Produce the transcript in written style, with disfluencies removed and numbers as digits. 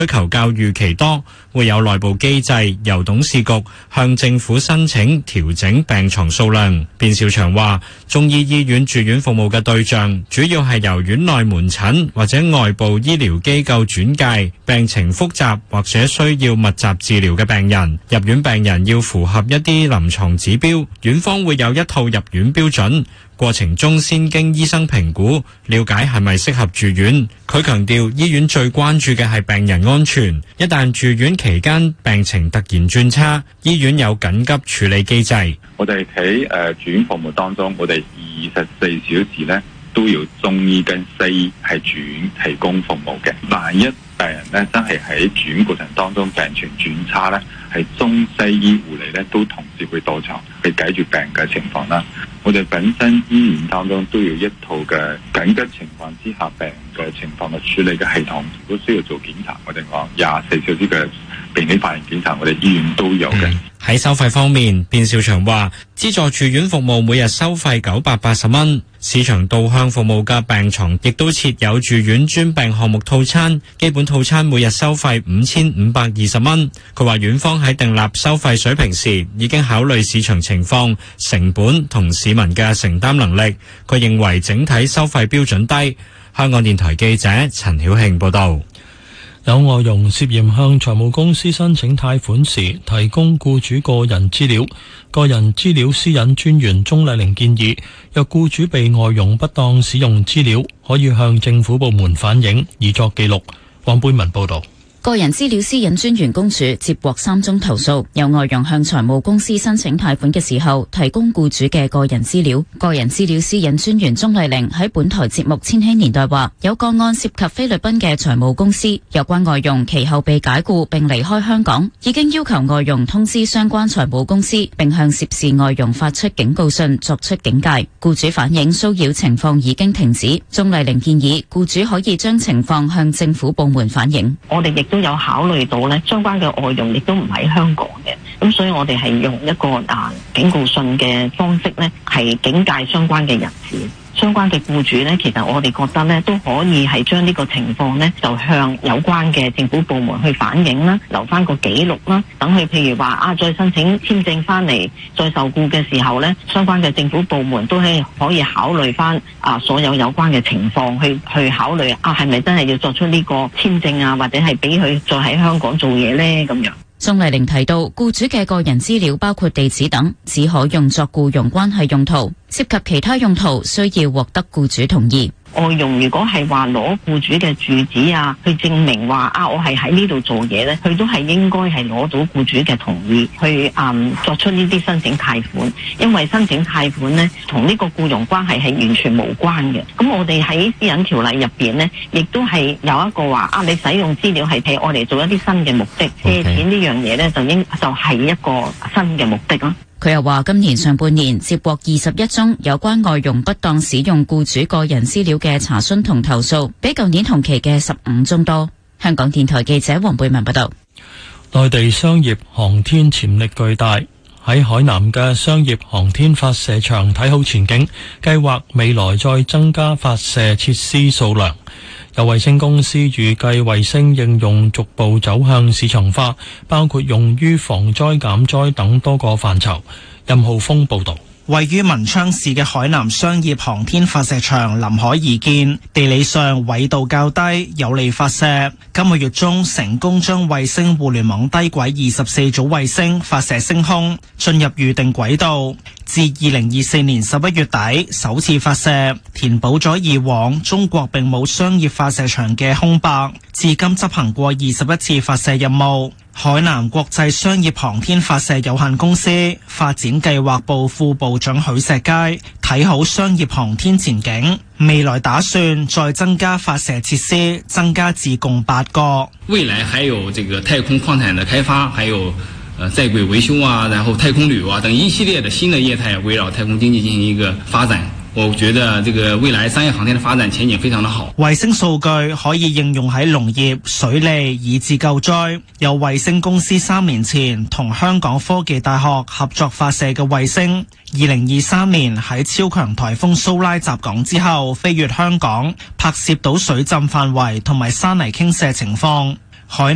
需求較預期多，會有內部機制由董事局向政府申請調整病床數量。卞兆祥話，中醫醫院住院服務嘅對象主要係由院內門診或者外部醫療機構轉介病情複雜或者需要密集治療嘅病人。入院病人要符合一啲臨床指標，院方會有一套入院標準，過程中先經醫生評估，了解係咪適合住院。佢強調，醫院最關注嘅係病人安全，一旦住院期間病情突然轉差，醫院有緊急處理機制。 我哋喺住院服務當中，我哋24小時咧都要中醫跟西醫係住院提供服務嘅。萬一病人咧真係喺住院過程當中病情轉差咧，係中西醫護理咧都同時會到場去解決病嘅情況啦。我哋本身醫院當中都有一套嘅緊急情況之下病嘅情況嘅處理嘅系統，如果需要做檢查，我哋講24小時嘅病理化驗檢查，我哋醫院都有嘅。 喺收費方面，卞兆祥話，資助住院服務每日收費980蚊，市場導向服務嘅病床亦都設有住院專病項目套餐，基本套餐每日收費5520蚊。佢話院方喺訂立收費水平時，已經考慮市場情況、成本同市民嘅承擔能力。佢認為整體收費標準低。香港電台記者陳曉慶報道。 有外傭涉嫌向財務公司申請貸款時提供僱主個人資料，個人資料私隱專員鍾麗玲建議，若僱主被外傭不當使用資料，可以向政府部門反映，以作記錄。黃貝文報道。 個人資料私隱專員公署接獲3宗投訴，有外傭向財務公司申請貸款嘅時候提供僱主嘅個人資料。個人資料私隱專員鍾麗玲喺本台節目《千禧年代》話，有個案涉及菲律賓嘅財務公司，有關外傭其後被解僱並離開香港，已經要求外傭通知相關財務公司，並向涉事外傭發出警告信，作出警戒。僱主反映騷擾情況已經停止。鍾麗玲建議僱主可以將情況向政府部門反映。 我哋亦都有考慮到咧，相關嘅外傭亦都唔喺香港嘅，咁所以我哋係用一個警告信嘅方式咧，係警戒相關嘅人士。相關嘅僱主呢，其實我哋覺得呢都可以係將呢個情況呢就向有關嘅政府部門去反映啦，留翻個記錄啦，等佢譬如話再申請簽證翻嚟再受僱嘅時候呢，相關嘅政府部門都係可以考慮翻所有關嘅情況去考慮係咪真係要作出呢個簽證或者係俾佢再喺香港做嘢呢咁樣。 鍾麗玲提到，僱主嘅個人資料包括地址等，只可用作僱傭關係用途，涉及其他用途需要獲得僱主同意。 外傭如果係話攞僱主嘅住址去證明話我係喺呢度做嘢咧，佢都係應該係攞到僱主嘅同意去作出呢啲申請貸款，因為申請貸款咧同呢個僱傭關係係完全無關嘅。咁我哋喺私隱條例入邊咧，亦都係有一個話你使用資料係俾我哋做一啲新嘅目的，借錢呢樣嘢咧就係一個新嘅目的咯。 佢又話，今年上半年接獲21宗有關外傭不當使用僱主個人資料嘅查詢同投訴，比舊年同期嘅15宗多。香港電台記者黃貝文報道。 內地商業航天潛力巨大，喺海南嘅商業航天發射場睇好前景，計劃未來再增加發射設施數量。有衛星公司預計衛星應用逐步走向市場化，包括用於防災減災等多個範疇。任浩峰報道。 位於文昌市嘅海南商業航天發射場臨海而建，地理上緯度較低，有利發射。今個月中成功將衛星互聯網低軌24組衛星發射升空，進入預定軌道。至2024年11月底首次發射，填補咗以往中國並冇商業發射場嘅空白。至今執行過21次發射任務。海南國際商業航天發射有限公司發展計劃部副部長許石佳睇好商業航天前景，未來打算再增加發射設施，增加至共8個。 未來還有這個太空礦產的開發，還有在軌維修然後太空旅遊等一系列的新的業態圍繞太空經濟進行一個發展。我覺得這個未來商業航天的發展前景非常的好。 衛星數據可以應用喺農業、水利以至救災。有衛星公司3年前同香港科技大學合作發射嘅衛星，2023年喺超強颱風蘇拉襲港之後飛越香港，拍攝到水浸範圍同埋山泥傾瀉情況。